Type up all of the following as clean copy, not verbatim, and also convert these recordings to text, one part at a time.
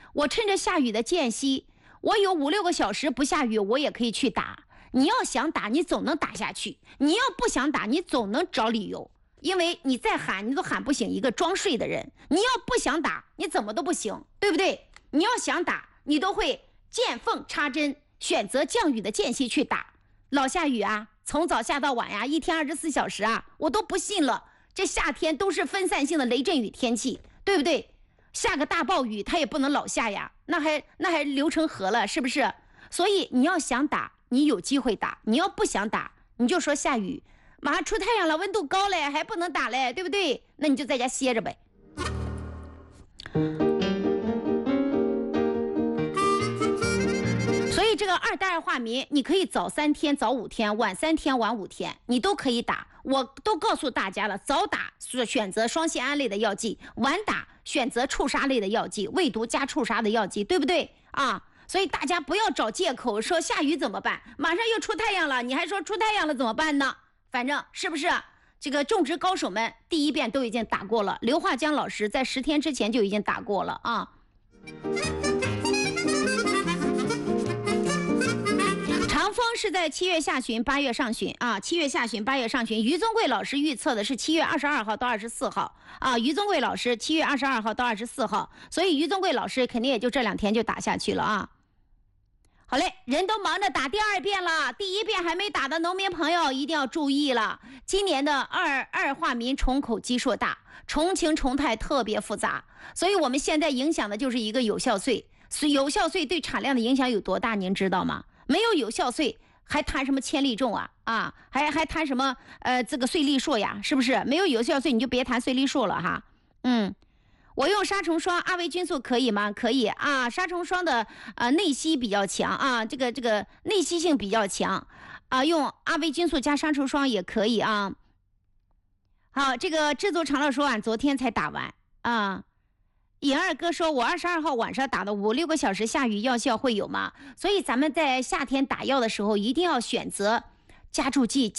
我趁着下雨的间隙，我有5、6个小时不下雨，我也可以去打。你要想打，你总能打下去；你要不想打，你总能找理由。因为你再喊，你都喊不醒一个装睡的人。你要不想打，你怎么都不行，对不对？你要想打，你都会见缝插针，选择降雨的间隙去打。老下雨啊，从早下到晚呀，一天24小时啊，我都不信了。这夏天都是分散性的雷阵雨天气，对不对？下个大暴雨，它也不能老下呀，那还流成河了，是不是？所以你要想打，你有机会打；你要不想打，你就说下雨，马上出太阳了，温度高嘞，还不能打嘞，对不对？那你就在家歇着呗。所以这个2代2化民，你可以早3天早5天，晚3天晚5天，你都可以打。我都告诉大家了，早打选择双酰胺类的药剂，晚打选择触杀类的药剂，胃毒加触杀的药剂，对不对啊？所以大家不要找借口说下雨怎么办，马上又出太阳了，你还说出太阳了怎么办呢？反正是不是这个种植高手们第1遍都已经打过了，刘化江老师在10天之前就已经打过了啊。长风是在7月下旬8月上旬啊，7月下旬8月上旬，于宗贵老师预测的是7月22号到24号啊，于宗贵老师7月22号到24号，所以于宗贵老师肯定也就这2天就打下去了啊。好嘞，人都忙着打第2遍了，第1遍还没打的农民朋友一定要注意了。今年的二化民虫口基数大，虫情虫态特别复杂，所以我们现在影响的就是一个有效税。有效税对产量的影响有多大，您知道吗？没有有效税，还谈什么千粒重啊？还谈什么这个穗粒数呀？是不是？没有有效税，你就别谈穗粒数了哈。我用杀虫霜阿维菌素可以吗？可以啊，杀虫霜的内吸比较强啊，这个内吸性比较强啊，用阿维菌素加杀虫霜也可以啊。好，这个知足常乐说昨天才打完啊。尹二哥说，我22号晚上打的5、6个小时下雨，药效会有吗？所以咱们在夏天打药的时候，一定要选择加注剂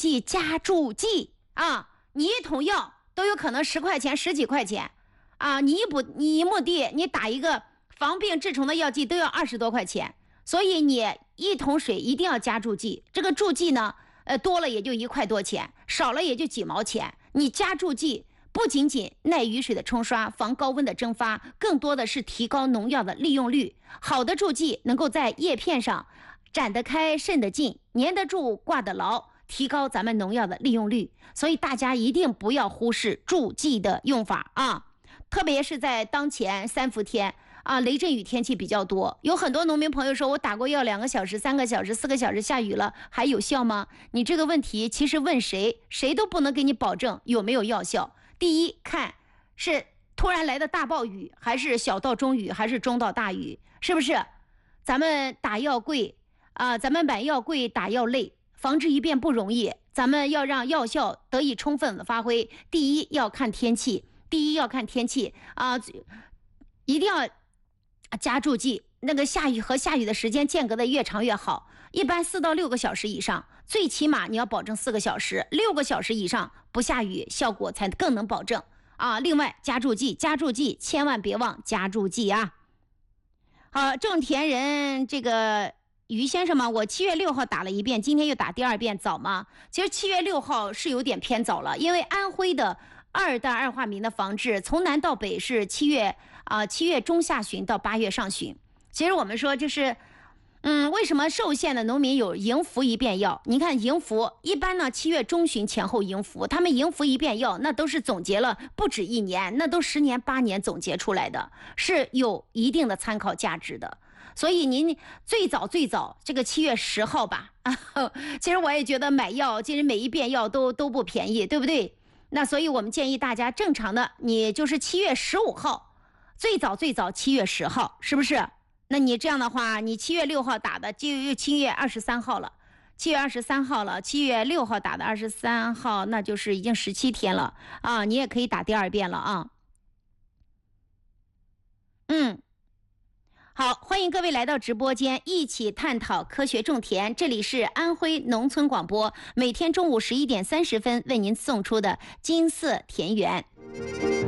啊！你1桶药都有可能10块钱、10几块钱啊！你一亩地，你打一个防病治虫的药剂都要20多块钱，所以你1桶水一定要加注剂。这个注剂呢，多了也就1块多钱，少了也就几毛钱。你加注剂不仅仅耐雨水的冲刷，防高温的蒸发，更多的是提高农药的利用率。好的注剂能够在叶片上展得开、渗得进、粘得住、挂得牢，提高咱们农药的利用率。所以大家一定不要忽视注剂的用法啊！特别是在当前3伏天啊，雷阵雨天气比较多，有很多农民朋友说，我打过药2个小时、3个小时、4个小时下雨了，还有效吗？你这个问题其实问谁都不能给你保证有没有药效。第一，看是突然来的大暴雨，还是小到中雨，还是中到大雨，是不是？咱们打药贵啊，咱们买药贵，打药累，防治一遍不容易。咱们要让药效得以充分的发挥，第一要看天气啊，一定要加注剂。那个下雨和下雨的时间间隔的越长越好，一般4到6个小时以上，最起码你要保证4个小时，6个小时以上不下雨，效果才更能保证啊。另外加注剂千万别忘加注剂啊。好，种田人这个于先生嘛，我7月6号打了1遍，今天又打第2遍，早吗？其实7月6号是有点偏早了，因为安徽的2代2化民的防治从南到北是7月中下旬到8月上旬。其实我们说就是为什么寿县的农民有迎服1遍药？你看迎服一般呢7月中旬前后迎服，他们迎服1遍药那都是总结了不止1年，那都10年8年总结出来的，是有一定的参考价值的。所以您最早这个7月10号吧其实我也觉得买药其实每1遍药都不便宜，对不对？那所以我们建议大家正常的你就是7月15号，最早7月10号，是不是？那你这样的话，你7月6号打的就7月23号了，7月23号了，7月6号打的23号，那就是已经17天了啊！你也可以打第2遍了啊。好，欢迎各位来到直播间，一起探讨科学种田。这里是安徽农村广播，每天中午11点30分为您送出的金色田园。